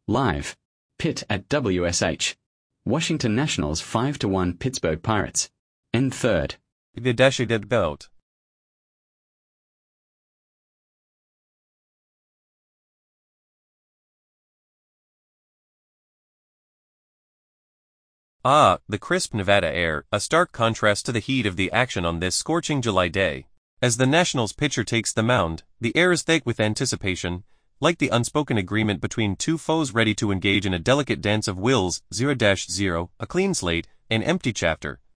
Live. Pitt at WSH. Washington Nationals 5-1 Pittsburgh Pirates. End third. Gedashiged goat. Ah, the crisp Nevada air, a stark contrast to the heat of the action on this scorching July day. As the Nationals pitcher takes the mound, the air is thick with anticipation, like the unspoken agreement between two foes ready to engage in a delicate dance of wills, 0-0, a clean slate, an empty chapter.